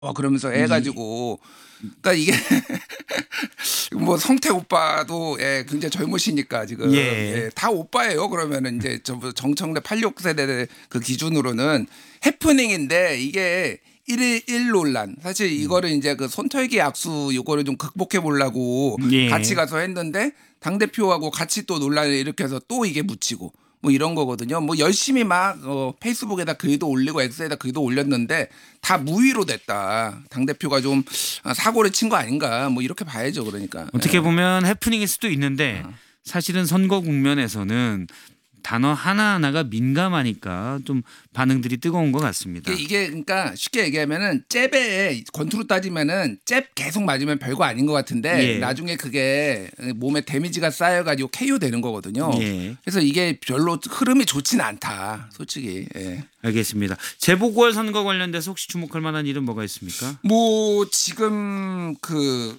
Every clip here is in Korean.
그러면서 해 이 가지고 그러니까 이게 뭐 성태 오빠도 굉장히 젊으시니까 지금 예. 다 오빠예요. 그러면은 이제 저 정청래 86 세대 그 기준으로는 해프닝인데 이게 일일 논란. 사실 이거를 이제 그 손털기 악수 요거를 좀 극복해 보려고 같이 예. 가서 했는데 당대표하고 같이 또 논란을 일으켜서 또 이게 묻히고 뭐 이런 거거든요. 뭐 열심히 막 페이스북에다 글도 올리고 X에다 글도 올렸는데 다 무위로 됐다. 당대표가 좀 사고를 친 거 아닌가 뭐 이렇게 봐야죠. 그러니까. 어떻게 보면 해프닝일 수도 있는데 사실은 선거 국면에서는 단어 하나하나가 민감하니까 좀 반응들이 뜨거운 것 같습니다. 이게 그러니까 쉽게 얘기하면은 잽에 권투로 따지면은 잽 계속 맞으면 별거 아닌 것 같은데 예. 나중에 그게 몸에 데미지가 쌓여가지고 KO 되는 거거든요. 예. 그래서 이게 별로 흐름이 좋지는 않다. 솔직히. 예. 알겠습니다. 재보궐 선거 관련돼서 혹시 주목할 만한 일은 뭐가 있습니까? 뭐 지금 그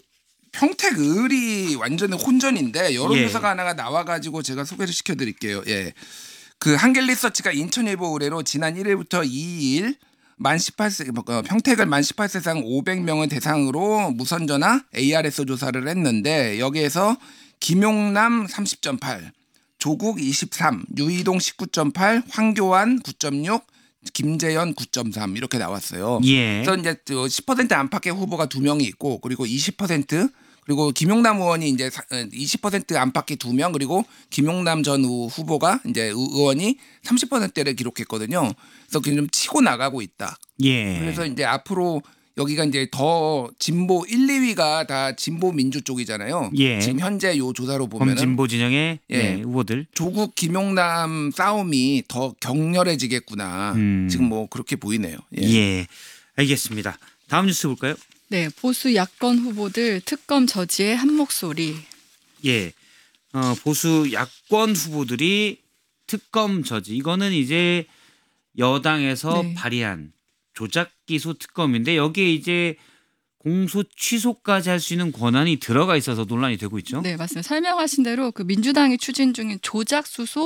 평택을이 완전히 혼전인데 여론조사가 하나가 나와가지고 제가 소개를 시켜드릴게요. 예. 그 한길리서치가 인천일보 의뢰로 지난 1일부터 2일 만 18세 평택을 만 18세 이상 500명을 대상으로 무선전화 ARS 조사를 했는데 여기에서 김용남 30.8, 조국 23, 유이동 19.8, 황교안 9.6, 김재현 9.3 이렇게 나왔어요. 예. 그래서 이제 10% 안팎의 후보가 2명이 있고 그리고 20% 그리고 김용남 의원이 이제 20% 안팎의 2명 그리고 김용남 전 후보가 이제 의원이 30%를 기록했거든요. 그래서 그게 좀 치고 나가고 있다. 예. 그래서 이제 앞으로 여기가 이제 더 진보 1, 2위가 다 진보 민주 쪽이잖아요. 예. 지금 현재 요 조사로 보면은 범진보 진영의 예. 후보들. 조국 김용남 싸움이 더 격렬해지겠구나. 지금 뭐 그렇게 보이네요. 예. 알겠습니다. 다음 뉴스 볼까요? 네, 보수 야권 후보들 특검 저지의 한 목소리. 예. 보수 야권 후보들이 특검 저지. 이거는 이제 여당에서 네. 발의한 조작 기소 특검인데 여기에 이제 공소 취소까지 할 수 있는 권한이 들어가 있어서 논란이 되고 있죠. 네, 맞습니다. 설명하신 대로 그 민주당이 추진 중인 조작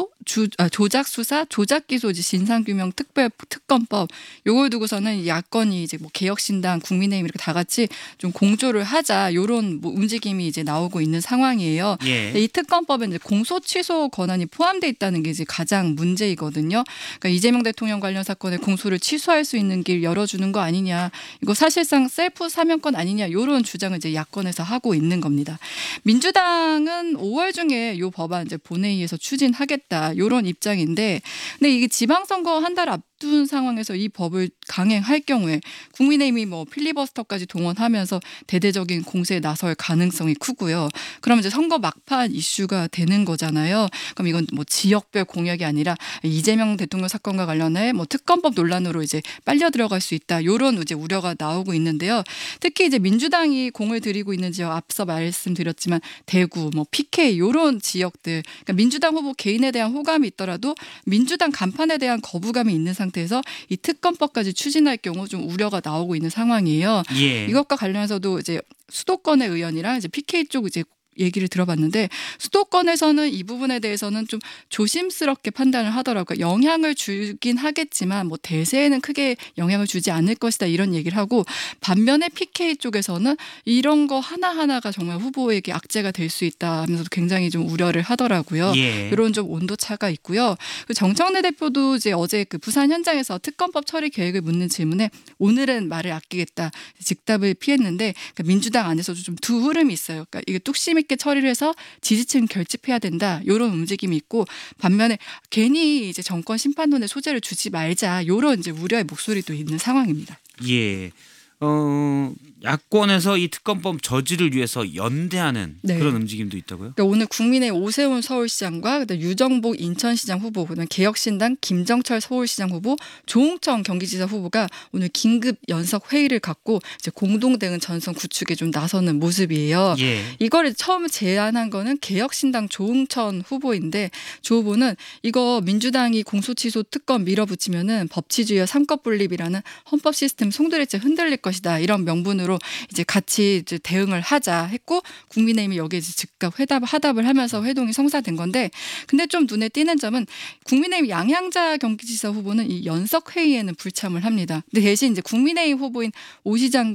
수사, 조작 기소지 진상규명 특검법 요걸 두고서는 야권이 이제 뭐 개혁신당, 국민의힘 이렇게 다 같이 좀 공조를 하자 요런 뭐 움직임이 이제 나오고 있는 상황이에요. 예. 이 특검법에 이제 공소 취소 권한이 포함돼 있다는 게 이제 가장 문제이거든요. 그러니까 이재명 대통령 관련 사건에 공소를 취소할 수 있는 길 열어주는 거 아니냐. 이거 사실상 셀프 사면권 아니냐 이런 주장을 이제 야권에서 하고 있는 겁니다. 민주당은 5월 중에 이 법안 이제 본회의에서 추진하겠다 이런 입장인데, 근데 이게 지방선거 한 달 앞둔 상황에서 이 법을 강행할 경우에 국민의힘이 뭐 필리버스터까지 동원하면서 대대적인 공세에 나설 가능성이 크고요. 그럼 이제 선거 막판 이슈가 되는 거잖아요. 그럼 이건 뭐 지역별 공약이 아니라 이재명 대통령 사건과 관련해 뭐 특검법 논란으로 이제 빨려 들어갈 수 있다. 이런 이제 우려가 나오고 있는데요. 특히 이제 민주당이 공을 들이고 있는 지역 앞서 말씀드렸지만 대구, 뭐 PK 이런 지역들, 그러니까 민주당 후보 개인에 대한 호감이 있더라도 민주당 간판에 대한 거부감이 있는 상태에서 이 특검법까지 추진할 경우 좀 우려가 나오고 있는 상황이에요. 예. 이것과 관련해서도 이제 수도권의 의원이랑 이제 PK 쪽 이제 얘기를 들어봤는데 수도권에서는 이 부분에 대해서는 좀 조심스럽게 판단을 하더라고요. 영향을 주긴 하겠지만 뭐 대세에는 크게 영향을 주지 않을 것이다 이런 얘기를 하고, 반면에 PK 쪽에서는 이런 거 하나하나가 정말 후보에게 악재가 될 수 있다 하면서도 굉장히 좀 우려를 하더라고요. 예. 이런 좀 온도차가 있고요. 정청래 대표도 이제 어제 그 부산 현장에서 특검법 처리 계획을 묻는 질문에 오늘은 말을 아끼겠다 즉답을 피했는데, 그러니까 민주당 안에서도 좀 두 흐름이 있어요. 그러니까 이게 뚝심 있게 처리를 해서 지지층 결집해야 된다 이런 움직임이 있고, 반면에 괜히 이제 정권 심판론에 소재를 주지 말자 이런 이제 우려의 목소리도 있는 상황입니다. 예. 야권에서 이 특검법 저지를 위해서 연대하는 네. 그런 움직임도 있다고요? 그러니까 오늘 국민의 오세훈 서울시장과 그다음 유정복 인천시장 후보, 그다음 개혁신당 김정철 서울시장 후보, 조홍천 경기지사 후보가 오늘 긴급 연석 회의를 갖고 이제 공동 대응 전선 구축에 좀 나서는 모습이에요. 예. 이걸 처음 제안한 거는 개혁신당 조홍천 후보인데, 조 후보는 이거 민주당이 공소취소 특검 밀어붙이면은 법치주의와 삼권분립이라는 헌법 시스템 송두리째 흔들릴 것이다 이런 명분으로 방식으로 이제 같이 이제 대응을 하자 했고 국민의힘이 여기에 이제 즉각 화답을 하면서 회동이 성사된 건데 근데 좀 눈에 띄는 점은 국민의힘 양향자 경기지사 후보는 이 연석 회의에는 불참을 합니다. 근데 대신 이제 국민의힘 후보인 오 시장